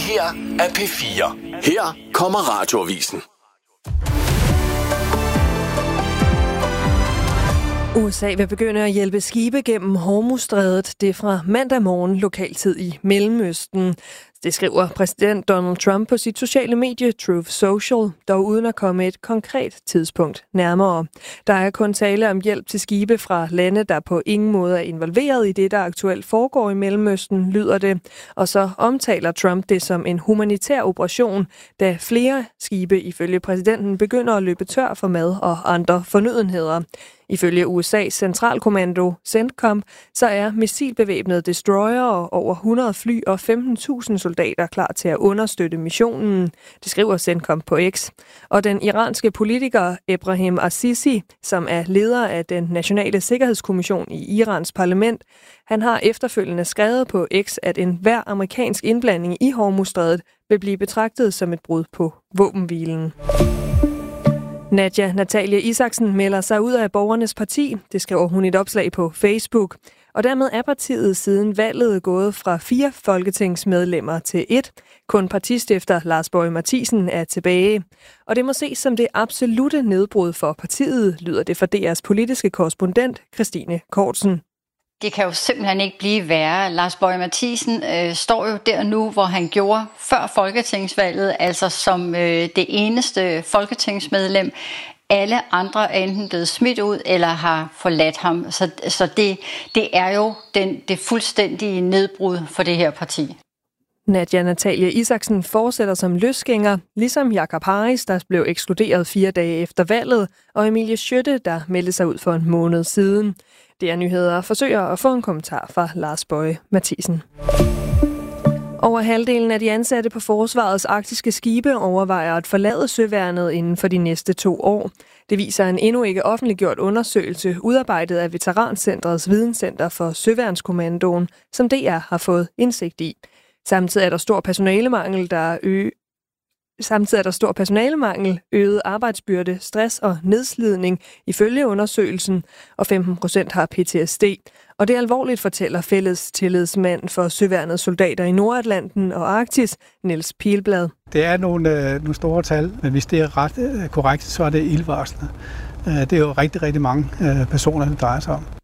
her er P4. Her kommer Radioavisen. USA vil begynde at hjælpe skibe gennem Hormuzstrædet. Det er fra mandag morgen lokaltid i Mellemøsten. Det skriver præsident Donald Trump på sit sociale medie Truth Social, dog uden at komme et konkret tidspunkt nærmere. Der er kun tale om hjælp til skibe fra lande, der på ingen måde er involveret i det, der aktuelt foregår i Mellemøsten, lyder det. Og så omtaler Trump det som en humanitær operation, da flere skibe ifølge præsidenten begynder at løbe tør for mad og andre fornødenheder. Ifølge USA's centralkommando, CENTCOM, så er missilbevæbnede destroyere, over 100 fly og 15.000 soldater klar til at understøtte missionen, det skriver CENTCOM på X. Og den iranske politiker Ebrahim Assisi, som er leder af den nationale sikkerhedskommission i Irans parlament, han har efterfølgende skrevet på X, at enhver amerikansk indblanding i Hormuzstrædet vil blive betragtet som et brud på våbenhvilen. Nadja Natalie Isaksen melder sig ud af Borgernes Parti, det skriver hun i et opslag på Facebook. Og dermed er partiet siden valget gået fra 4 folketingsmedlemmer til 1. Kun partistifter Lars Boje Mathiesen er tilbage. Og det må ses som det absolute nedbrud for partiet, lyder det fra DR's politiske korrespondent Christine Kortsen. Det kan jo simpelthen ikke blive værre. Lars Boje Mathiesen står jo der nu, hvor han gjorde før folketingsvalget, altså som det eneste folketingsmedlem. Alle andre er enten blevet smidt ud eller har forladt ham. Så det er jo det fuldstændige nedbrud for det her parti. Nadja Natalie Isaksen fortsætter som løsgænger, ligesom Jakob Harris, der blev ekskluderet 4 dage efter valget, og Emilie Skytte, der meldte sig ud for en måned siden. Det er nyheder forsøger at få en kommentar fra Lars Boje Mathiesen. Over halvdelen af de ansatte på Forsvarets arktiske skibe overvejer at forlade søværnet inden for de næste 2 år. Det viser en endnu ikke offentliggjort undersøgelse, udarbejdet af Veterancentrets Videnscenter for Søværnskommandoen, som DR har fået indsigt i. Samtidig er der stor personalemangel, øget arbejdsbyrde, stress og nedslidning ifølge undersøgelsen, og 15% har PTSD. Og det er alvorligt, fortæller fælles tillidsmand for søværnets soldater i Nordatlanten og Arktis, Niels Pilblad. Det er nogle store tal, men hvis det er ret korrekt, så er det ildevarslende. Det er jo rigtig, rigtig mange personer, det drejer sig om.